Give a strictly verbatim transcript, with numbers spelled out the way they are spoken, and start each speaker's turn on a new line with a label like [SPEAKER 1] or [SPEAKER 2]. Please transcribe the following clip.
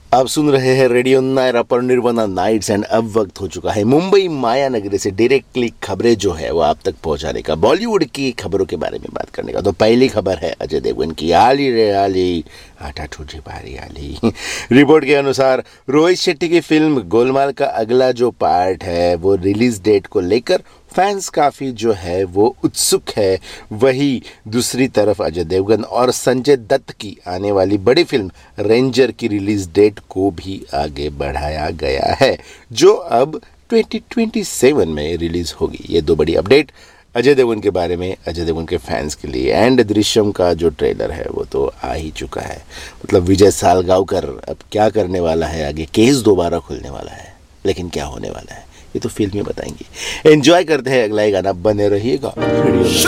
[SPEAKER 1] आप सुन रहे हैं रेडियो नायरा पर निर्वाणा नाइट्स एंड अब वक्त हो चुका है मुंबई माया नगरी से डायरेक्टली खबरें जो है वो आप तक पहुंचाने का, बॉलीवुड की खबरों के बारे में बात करने का। तो पहली खबर है अजय देवगन की। आली रे आली आटा ठूठी भारी आली। रिपोर्ट के अनुसार रोहित शेट्टी की फिल्म गोलमाल का अगला जो पार्ट है वो रिलीज डेट को लेकर फैंस काफ़ी जो है वो उत्सुक है। वही दूसरी तरफ अजय देवगन और संजय दत्त की आने वाली बड़ी फिल्म रेंजर की रिलीज डेट को भी आगे बढ़ाया गया है, जो अब दो हज़ार सत्ताईस में रिलीज होगी। ये दो बड़ी अपडेट अजय देवगन के बारे में, अजय देवगन के फैंस के लिए। एंड दृश्यम का जो ट्रेलर है वो तो आ ही चुका है। मतलब विजय सालगांवकर अब क्या करने वाला है, आगे केस दोबारा खुलने वाला है, लेकिन क्या होने वाला है ये तो फिल्म में बताएंगे। एंजॉय करते हैं अगला ही गाना, बने रहिएगा।